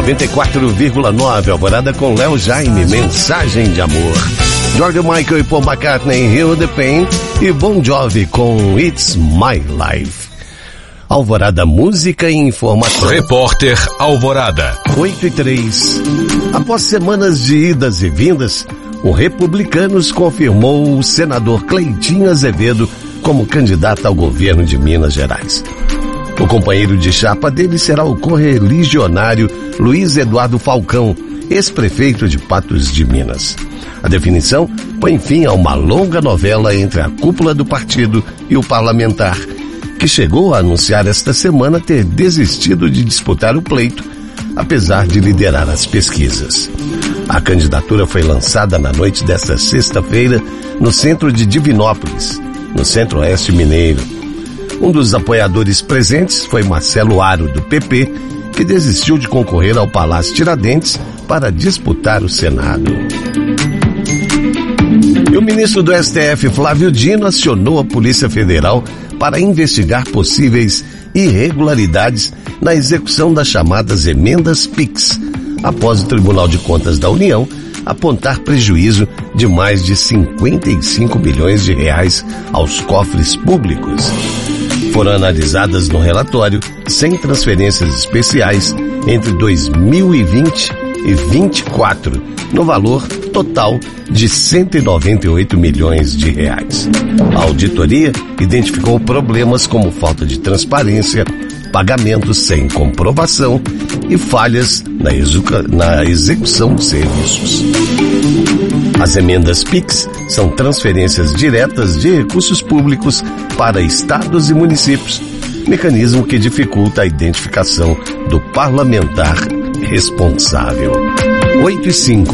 94,9, Alvorada com Léo Jaime, Mensagem de Amor. George Michael e Paul McCartney, Heal the Pain, e Bon Jovi com It's My Life. Alvorada, música e informação. Repórter Alvorada. 8:03. Após semanas de idas e vindas, o Republicanos confirmou o senador Cleitinho Azevedo como candidato ao governo de Minas Gerais. O companheiro de chapa dele será o correligionário Luiz Eduardo Falcão, ex-prefeito de Patos de Minas. A definição põe fim a uma longa novela entre a cúpula do partido e o parlamentar, que chegou a anunciar esta semana ter desistido de disputar o pleito, apesar de liderar as pesquisas. A candidatura foi lançada na noite desta sexta-feira no centro de Divinópolis, no Centro-Oeste Mineiro. Um dos apoiadores presentes foi Marcelo Aro, do PP, que desistiu de concorrer ao Palácio Tiradentes para disputar o Senado. E o ministro do STF, Flávio Dino, acionou a Polícia Federal para investigar possíveis irregularidades na execução das chamadas emendas PIX, após o Tribunal de Contas da União apontar prejuízo de mais de 55 bilhões de reais aos cofres públicos. Foram analisadas no relatório 100 transferências especiais entre 2020 e 2024, no valor total de 198 milhões de reais. A auditoria identificou problemas como falta de transparência, pagamentos sem comprovação e falhas na execução de serviços. As emendas PIX são transferências diretas de recursos públicos para estados e municípios, mecanismo que dificulta a identificação do parlamentar responsável. 8:05.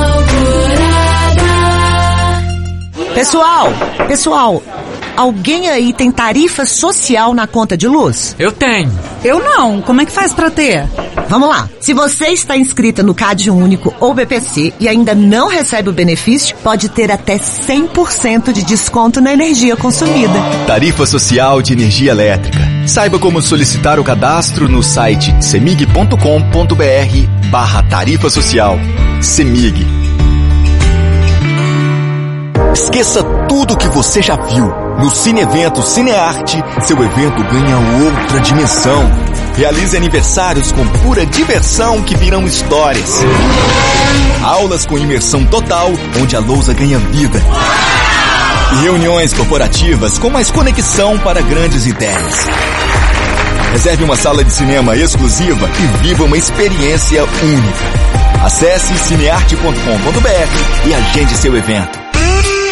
Pessoal, alguém aí tem tarifa social na conta de luz? Eu tenho. Eu não. Como é que faz pra ter? Vamos lá. Se você está inscrita no CAD Único ou BPC e ainda não recebe o benefício, pode ter até 100% de desconto na energia consumida. Tarifa Social de Energia Elétrica. Saiba como solicitar o cadastro no site cemig.com.br/tarifa social. Cemig. Esqueça tudo que você já viu. No Cineevento Cinearte, seu evento ganha outra dimensão. Realize aniversários com pura diversão que virão histórias. Aulas com imersão total, onde a lousa ganha vida. E reuniões corporativas com mais conexão para grandes ideias. Reserve uma sala de cinema exclusiva e viva uma experiência única. Acesse cinearte.com.br e agende seu evento.